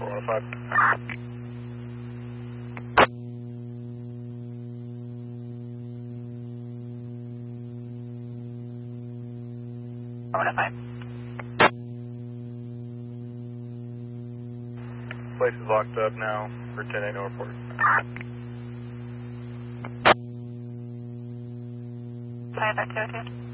4105. Place is locked up now for 10-8 no report. 5 202.